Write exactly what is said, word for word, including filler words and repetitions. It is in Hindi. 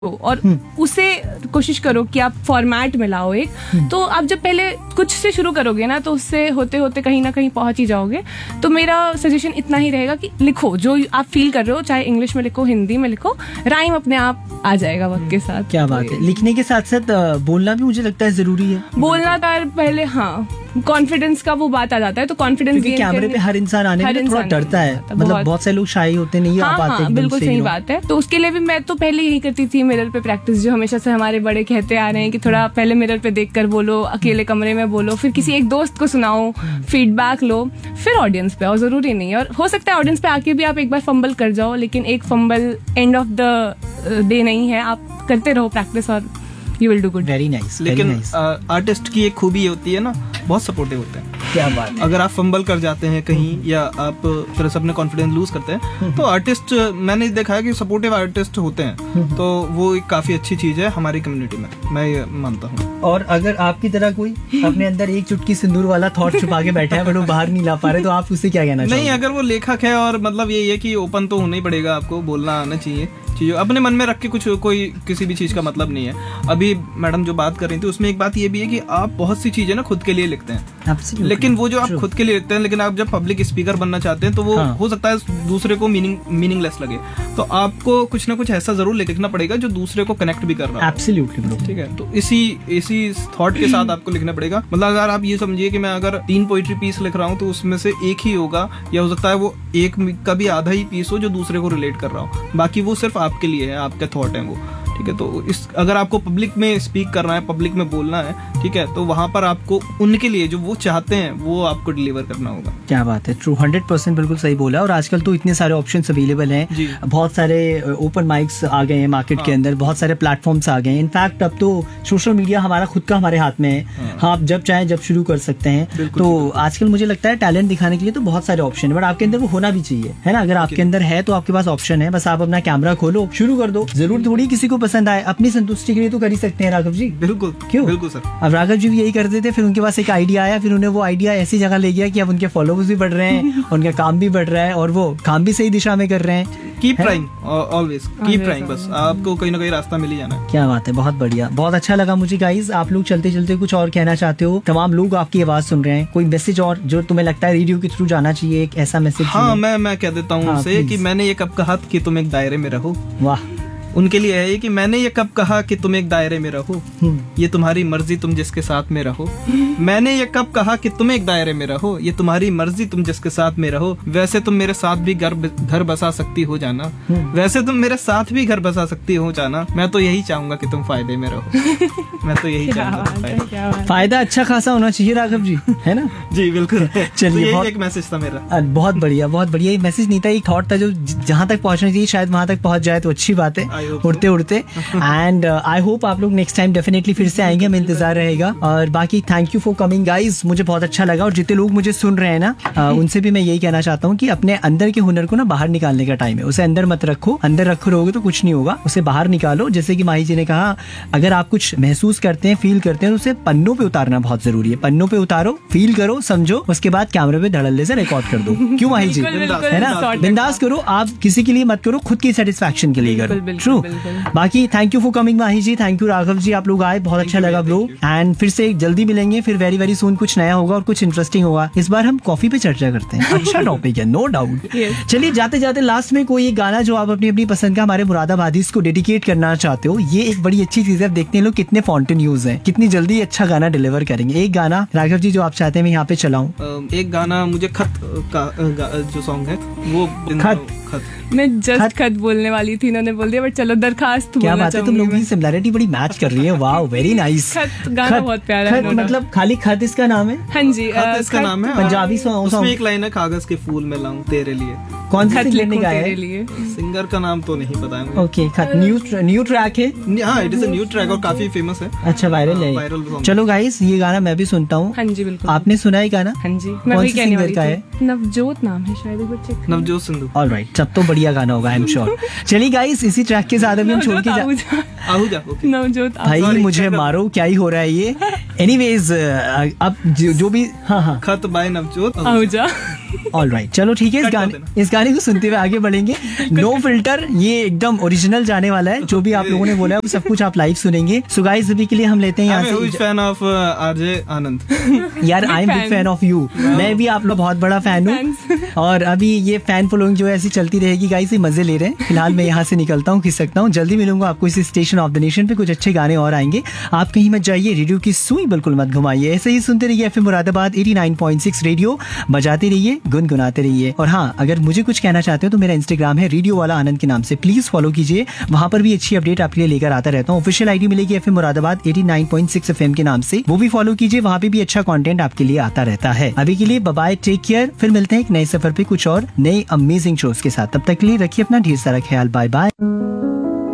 और उसे कोशिश करो कि आप फॉर्मेट में लाओ एक। तो आप जब पहले कुछ से शुरू करोगे ना तो उससे होते होते कहीं ना कहीं पहुंच ही जाओगे। तो मेरा सजेशन इतना ही रहेगा कि लिखो जो आप फील कर रहे हो, चाहे इंग्लिश में लिखो, हिंदी में लिखो, राइम अपने आप आ जाएगा वक्त के साथ। क्या बात है। लिखने के साथ साथ बोलना भी मुझे लगता है जरूरी है। बोलना तो पहले हाँ कॉन्फिडेंस का वो बात आ जाता है। तो कॉन्फिडेंस कैमरे पे हर इंसान आने में थोड़ा डरता है, मतलब बहुत से लोग शाई होते नहीं। हाँ, आप आते हाँ, बिल्कुल सही बात है। तो उसके लिए भी मैं तो पहले यही करती थी, मिरर पे प्रैक्टिस, जो हमेशा से हमारे बड़े कहते आ रहे हैं कि थोड़ा पहले मिरर पे देखकर बोलो, अकेले कमरे में बोलो, फिर किसी एक दोस्त को सुनाओ, फीडबैक लो, फिर ऑडियंस पे आओ। जरूरी नहीं है, और हो सकता है ऑडियंस पे आके भी आप एक बार फंबल कर जाओ, लेकिन एक fumble end of the day नहीं है। आप करते रहो प्रैक्टिस और you will do good. Very nice. लेकिन आर्टिस्ट की एक खूबी होती है ना, बहुत सपोर्टिव होते हैं। क्या बात है। अगर आप फंबल कर जाते हैं कहीं या आप फिर से अपने कॉन्फिडेंस लूज करते हैं तो आर्टिस्ट, मैंने देखा है कि सपोर्टिव आर्टिस्ट होते हैं, तो वो एक काफी अच्छी चीज है हमारी कम्युनिटी में, मैं ये मानता हूँ। और अगर आपकी तरह कोई अपने अंदर एक चुटकी सिंदूर वाला थॉट छुपा के बैठा है बट वो बाहर नहीं ला पा रहे, तो आप उससे क्या कहना चाहोगे? नहीं, अगर वो लेखक है और मतलब ये है कि ओपन तो होना ही पड़ेगा, आपको बोलना आना चाहिए। चीजों अपने मन में रख के कुछ कोई किसी भी चीज का मतलब नहीं है। अभी मैडम जो बात कर रही थी उसमें एक बात ये भी है कि आप बहुत सी चीजें ना खुद के लिए लिखते हैं, Absolutely. लेकिन वो जो आप खुद के लिए लिखते हैं, लेकिन आप जब पब्लिक स्पीकर बनना चाहते हैं तो वो हाँ. हो सकता है दूसरे को मीनिंग मीनिंगलेस लगे। तो आपको कुछ ना कुछ ऐसा जरूर लिखना पड़ेगा जो दूसरे को कनेक्ट भी कर रहा है। Absolutely. ठीक है, तो इसी इसी थॉट के साथ आपको लिखना पड़ेगा। मतलब अगर आप ये समझिए कि मैं अगर तीन पोइट्री पीस लिख रहा हूँ तो उसमें से एक ही होगा, या हो सकता है वो एक का भी आधा ही पीस हो जो दूसरे को रिलेट कर रहा हो, बाकी वो सिर्फ आपके लिए है, आपके थॉट है वो। ठीक है, तो इस अगर आपको पब्लिक में स्पीक करना है, पब्लिक में बोलना है, ठीक है, तो वहां पर आपको उनके लिए जो वो चाहते हैं वो आपको डिलीवर करना होगा। क्या बात है, ट्रू, हंड्रेड परसेंट बिल्कुल सही बोला। और आजकल तो इतने सारे ऑप्शंस अवेलेबल हैं, बहुत सारे ओपन माइक्स आ गए हैं मार्केट हाँ. के अंदर, बहुत सारे प्लेटफॉर्म्स आ गए हैं। इनफैक्ट अब तो सोशल मीडिया हमारा खुद का हमारे हाथ में है, हाँ, हाँ आप जब चाहें जब शुरू कर सकते हैं। तो आजकल मुझे लगता है टैलेंट दिखाने के लिए तो बहुत सारे ऑप्शन है, बट आपके अंदर वो होना भी चाहिए, है ना। अगर आपके अंदर है तो आपके पास ऑप्शन है, बस आप अपना कैमरा खोलो, शुरू कर दो। जरूर थोड़ी किसी को पसंद आए, अपनी संतुष्टि के लिए तो कर ही सकते हैं राघव जी। बिल्कुल, क्यों? बिल्कुल सर। अब राघव जी भी यही करते थे, फिर उनके पास एक आइडिया आया, फिर उन्हें वो आइडिया ऐसी जगह ले गया कि अब उनके फॉलोवर्स भी बढ़ रहे हैं, उनका काम भी बढ़ रहा है, और वो काम भी सही दिशा में कर रहे हैं। Keep trying, always keep trying, बस आपको कहीं ना कहीं रास्ता मिल ही जाना है। क्या बात है, बहुत बढ़िया, बहुत अच्छा लगा मुझे गाइस। आप लोग चलते चलते कुछ और कहना चाहते हो? तमाम लोग आपकी आवाज सुन रहे हैं, कोई मैसेज और जो तुम्हें लगता है रेडियो के थ्रू जाना चाहिए, एक ऐसा मैसेज? हाँ, मैं मैं कह देता हूँ उनसे कि मैंने ये कब कहा कि तुम एक दायरे में रहो। वाह। उनके लिए है कि मैंने ये कब कहा कि तुम एक दायरे में रहो, ये तुम्हारी मर्जी तुम जिसके साथ में रहो। मैंने ये कब कहा कि तुम एक दायरे में रहो, ये तुम्हारी मर्जी तुम जिसके साथ में रहो। वैसे तुम मेरे साथ भी घर घर बसा सकती हो जाना, वैसे तुम मेरे साथ भी घर बसा सकती हो जाना। मैं तो यही चाहूंगा कि तुम फायदे में रहो। मैं तो यही चाहूंगा। फायदा अच्छा खासा होना चाहिए राघव जी, है ना? जी बिल्कुल। चलिए, तो एक मैसेज था मेरा। बहुत बढ़िया, बहुत बढ़िया। ये मैसेज नहीं था, एक थॉट था जो जहाँ तक पहुँचना चाहिए शायद वहाँ तक पहुँच जाए तो अच्छी बात है, उड़ते उड़ते। एंड आई होप आप लोग नेक्स्ट टाइम डेफिनेटली फिर से आएंगे, हमें इंतजार रहेगा। और बाकी thank you for coming guys, मुझे बहुत अच्छा लगा। और जितने लोग मुझे सुन रहे हैं ना, uh, उनसे भी मैं यही कहना चाहता हूँ कि अपने अंदर के हुनर को ना बाहर निकालने का टाइम है। उसे अंदर मत रखो, अंदर रखो रहोगे तो कुछ नहीं होगा, उसे बाहर निकालो। जैसे कि माही जी ने कहा, अगर आप कुछ महसूस करते हैं, फील करते हैं, तो उसे पन्नों पे उतारना बहुत जरूरी है। पन्नों पे उतारो, फील करो, समझो, उसके बाद कैमरे पे धड़ल्ले से रिकॉर्ड कर दो। क्यों माही जी, है ना? बिंदास करो, आप किसी के लिए मत करो, खुद की सेटिस्फैक्शन के लिए करो। ट्रू। बाकी thank you for coming Mahi ji, thank you Raghav ji, आप लोग आए, बहुत अच्छा लगा ब्रो। एंड फिर से जल्दी मिलेंगे, फिर वेरी वेरी सून कुछ नया होगा और कुछ इंटरेस्टिंग होगा। इस बार हम कॉफी पे चर्चा करते हैं, अच्छा टॉपिक है, नो डाउट। चलिए, जाते जाते लास्ट में कोई एक गाना जो आप अपनी अपनी पसंद का हमारे मुरादाबादीज को डेडिकेट करना चाहते हो, ये एक बड़ी अच्छी चीज है। देखते हैं लोग कितने फाउंटेन यूज है, कितनी जल्दी अच्छा गाना डिलीवर करेंगे। एक गाना राघव जी जो आप चाहते हैं मैं यहाँ पे चलाऊं। एक गाना मुझे खत का जो सॉन्ग है वो खत खत मैं जस्ट खत बोलने वाली थी, इन्होंने बोल दिया, बट चलो दरखास्त। क्या बात है, तुम लोगों की सिमिलरिटी बड़ी मैच कर रही है। वाह, वेरी नाइस। खत गाना बहुत प्यारा है। मतलब खाली खत इसका नाम है? हाँ जी, खत इसका नाम है। पंजाबी सॉन्ग, उसमें एक लाइन है, कागज के फूल में लाऊं तेरे लिए। कौन सा सिंगर का है? सिंगर का नाम तो नहीं पता है। ओके, खत न्यू न्यू ट्रैक है। हाँ, it is a new track और काफी फेमस है। अच्छा, वायरल है। वायरल। चलो गाइस, ये गाना मैं भी सुनता हूँ। हाँ जी बिल्कुल। आपने सुना है गाना? हाँ जी, कौन सी सिंगर का है? नवजोत नाम है शायद, कुछ नवजोत सिंधु। ऑलराइट, सब तो बढ़िया गाना होगा, आई एम श्योर। चलिए गाइस, इसी ट्रैक के साथ अभी हम छोड़ के जा आहूजा। नवजोत भाई, मुझे मारो, क्या ही हो रहा है ये। एनीवेज अब जो, जो भी हाँ हाँ खत bye Navjot Ahuja. All right, चलो ठीक है, इस कट कर गाने देना। इस गाने को सुनते हुए आगे बढ़ेंगे। नो फिल्टर, ये एकदम ओरिजिनल जाने वाला है। जो भी आप लोगों ने बोला है वो सब कुछ आप लाइव सुनेंगे। सो गाइस, अभी के लिए हम लेते हैं यहाँ I'm a huge से। fan of आरजे आनंद। यार I am big fan. Fan of you, मैं भी आप लोग बहुत बड़ा फैन हूँ। और अभी ये फैन फॉलोइंग जो है ऐसी चलती रहेगी गाइस, ये मजे ले रहे हैं। फिलहाल मैं यहाँ से निकलता हूँ, खिस सकता हूँ। जल्दी मिलूंगा आपको इस स्टेशन ऑफ द नेशन पे, कुछ अच्छे गाने और आएंगे। आप कहीं मत जाइए, रेडियो की सुई बिल्कुल मत घुमाइए, ऐसे ही सुनते रहिए FM Moradabad eighty nine point six radio, बजाते रहिए, गुनगुनाते रहिए। और हाँ, अगर मुझे कुछ कहना चाहते हो तो मेरा इंस्टाग्राम है रेडियो वाला आनंद के नाम से, प्लीज फॉलो कीजिए। वहां पर भी अच्छी अपडेट आपके लिए लेकर आता रहता हूँ। ऑफिशियल आईडी मिलेगी FM Moradabad eighty nine point six FM के नाम से, वो भी फॉलो कीजिए। वहां पे भी अच्छा कंटेंट आपके लिए आता रहता है। अभी के लिए बाय बाय, टेक केयर। फिर मिलते हैं एक नए सफर पे कुछ और नए अमेजिंग शोज के साथ। तब तक के लिए रखिए अपना ढेर सारा ख्याल। Bye bye.